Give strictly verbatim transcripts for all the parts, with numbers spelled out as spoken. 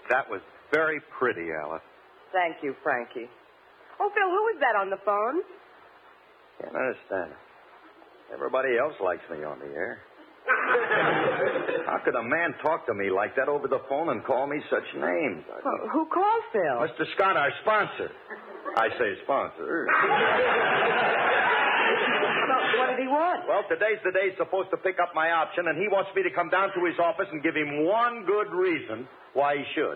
That was very pretty, Alice. Thank you, Frankie. Oh, Phil, who is that on the phone? Can't understand. Everybody else likes me on the air. How could a man talk to me like that over the phone and call me such names? Well, who called Phil? Mister Scott, our sponsor. I say sponsor. What did he want? Well, today's the day he's supposed to pick up my option, and he wants me to come down to his office and give him one good reason why he should.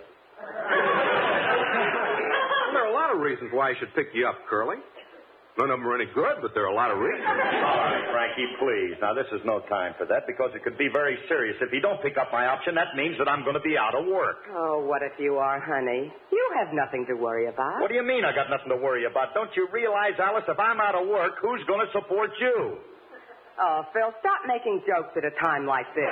Well, there are a lot of reasons why he should pick you up, Curly. None of them are any good, but there are a lot of reasons. All right, Frankie, please. Now, this is no time for that because it could be very serious. If you don't pick up my option, that means that I'm going to be out of work. Oh, what if you are, honey? You have nothing to worry about. What do you mean I got nothing to worry about? Don't you realize, Alice, if I'm out of work, who's going to support you? Oh, Phil, stop making jokes at a time like this.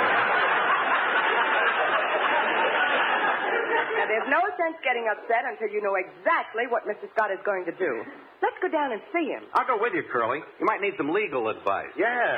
Now, there's no sense getting upset until you know exactly what Mister Scott is going to do. Let's go down and see him. I'll go with you, Curly. You might need some legal advice. Yeah.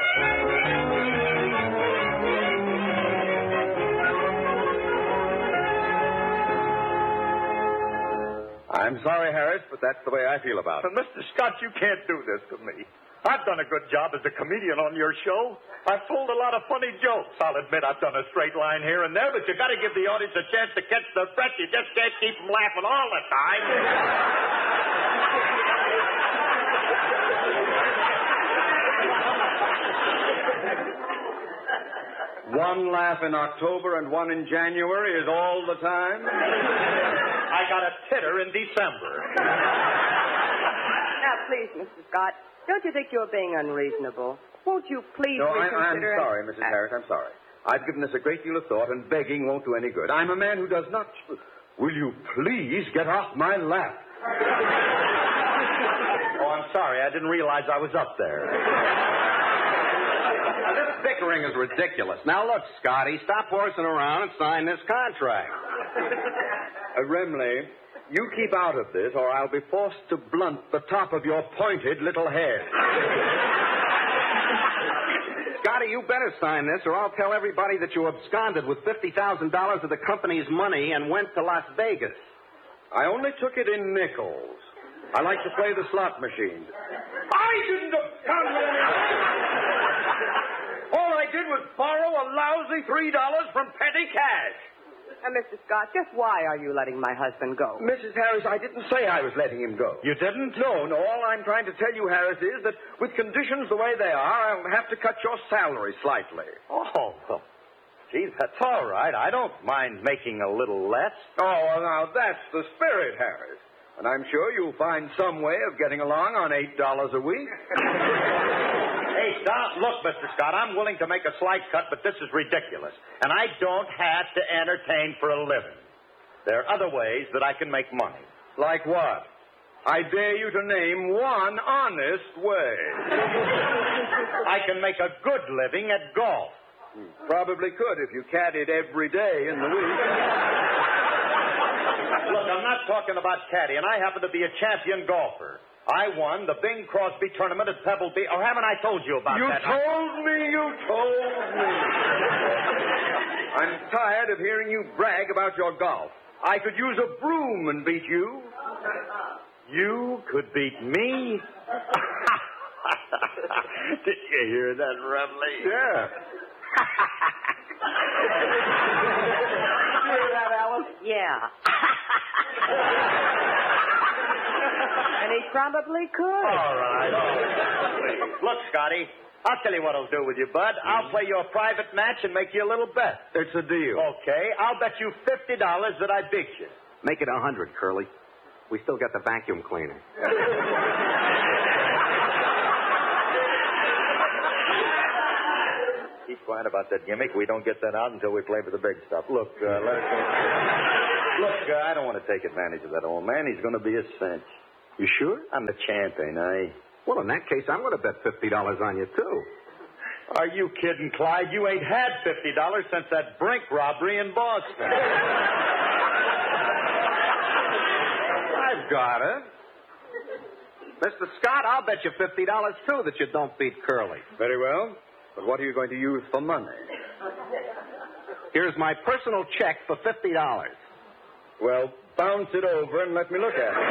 I'm sorry, Harris, but that's the way I feel about it. But, Mister Scott, you can't do this to me. I've done a good job as a comedian on your show. I've told a lot of funny jokes. I'll admit I've done a straight line here and there, but you got to give the audience a chance to catch the breath. You just can't keep them laughing all the time. One laugh in October and one in January is all the time? I got a titter in December. Now, please, Mister Scott, don't you think you're being unreasonable? Won't you please No, I, I'm reconsider... sorry, Missus Harris, I'm sorry. I've given this a great deal of thought, and begging won't do any good. I'm a man who does not... Will you please get off my lap? Oh, I'm sorry. I didn't realize I was up there. Now, this bickering is ridiculous. Now, look, Scotty, stop horsing around and sign this contract. Uh, Remley, you keep out of this, or I'll be forced to blunt the top of your pointed little head. Scotty, you better sign this, or I'll tell everybody that you absconded with fifty thousand dollars of the company's money and went to Las Vegas. I only took it in nickels. I like to play the slot machine. I didn't abscond with anything. All I did was borrow a lousy three dollars from petty cash. Now, Mister Scott, just why are you letting my husband go? Missus Harris, I didn't say I was letting him go. You didn't? No, no. All I'm trying to tell you, Harris, is that with conditions the way they are, I'll have to cut your salary slightly. Oh, well, geez, that's all right. I don't mind making a little less. Oh, well, now that's the spirit, Harris. And I'm sure you'll find some way of getting along on eight dollars a week. Hey, stop. Look, Mister Scott, I'm willing to make a slight cut, but this is ridiculous. And I don't have to entertain for a living. There are other ways that I can make money. Like what? I dare you to name one honest way. I can make a good living at golf. You probably could if you caddied every day in the week. Look, I'm not talking about caddy, and I happen to be a champion golfer. I won the Bing Crosby tournament at Pebble Beach. Or haven't I told you about you that? You told me, you told me. I'm tired of hearing you brag about your golf. I could use a broom and beat you. You could beat me? Did you hear that, Remley? Yeah. Did you hear that, Alice? Yeah. And he probably could. All right. Look, Scotty, I'll tell you what I'll do with you, bud. I'll play you a private match and make you a little bet. It's a deal. Okay, I'll bet you fifty dollars that I beat you. Make it a hundred, Curly. We still got the vacuum cleaner. Keep quiet about that gimmick. We don't get that out until we play for the big stuff. Look, uh, let us go. Look, uh, I don't want to take advantage of that old man. He's going to be a cinch. You sure? I'm the champ, ain't I? Well, in that case, I'm going to bet fifty dollars on you, too. Are you kidding, Clyde? You ain't had fifty dollars since that Brink robbery in Boston. I've got it. Mister Scott, I'll bet you fifty dollars, too, that you don't beat Curly. Very well. But what are you going to use for money? Here's my personal check for fifty dollars. Well, bounce it over and let me look at it.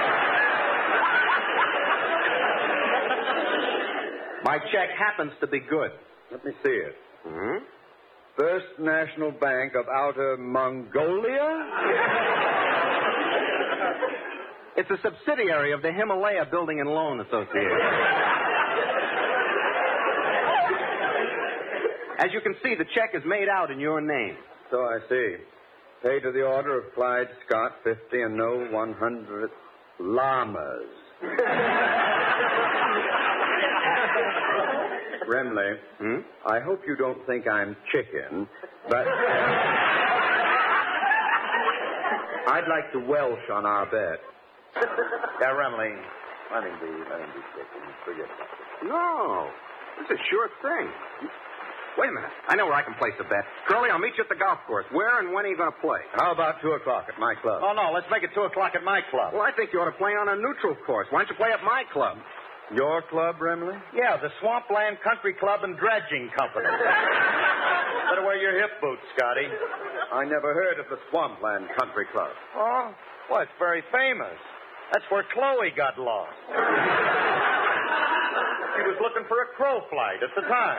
My check happens to be good. Let me see it. Hmm? First National Bank of Outer Mongolia? It's a subsidiary of the Himalaya Building and Loan Association. As you can see, the check is made out in your name. So I see. Pay to the order of Clyde Scott, fifty, and no one hundred llamas. Remley, Hmm? I hope you don't think I'm chicken, but I'd like to Welsh on our bet. Yeah, Remley, let him be, let him be chicken. Forget about it. No. This is a sure thing. Wait a minute. I know where I can place a bet. Curly, I'll meet you at the golf course. Where and when are you going to play? How about two o'clock at my club? Oh, no, let's make it two o'clock at my club. Well, I think you ought to play on a neutral course. Why don't you play at my club? Your club, Remley? Yeah, the Swampland Country Club and Dredging Company. Better wear your hip boots, Scotty. I never heard of the Swampland Country Club. Oh? Well, it's very famous. That's where Chloe got lost. She was looking for a crow flight at the time.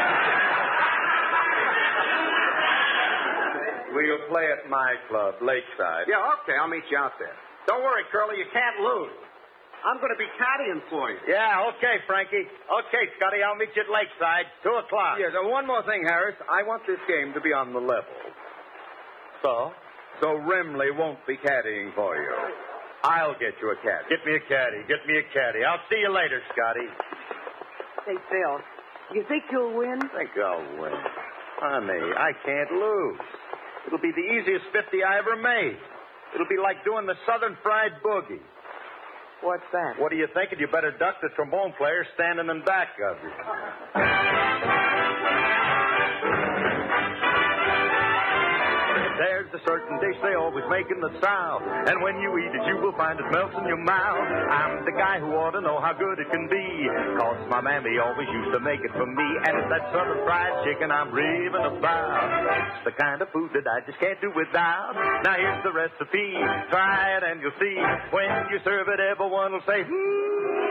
We'll play at my club, Lakeside. Yeah, okay. I'll meet you out there. Don't worry, Curly. You can't lose. I'm going to be caddying for you. Yeah, okay, Frankie. Okay, Scotty, I'll meet you at Lakeside, two o'clock. Yes, and one more thing, Harris. I want this game to be on the level. So? So Remley won't be caddying for you. I'll get you a caddy. Get me a caddy. Get me a caddy. I'll see you later, Scotty. Say, Phil, you think you'll win? Think I'll win. Honey, I can't lose. It'll be the easiest fifty I ever made. It'll be like doing the Southern Fried Boogie. What's that? What are you thinking? You better duck the trombone player standing in back of you. There's a certain dish they always make in the South, and when you eat it, you will find it melts in your mouth. I'm the guy who ought to know how good it can be, 'cause my mammy always used to make it for me, and it's that Southern fried chicken I'm raving about. It's the kind of food that I just can't do without. Now here's the recipe. Try it and you'll see. When you serve it, everyone will say, hmm.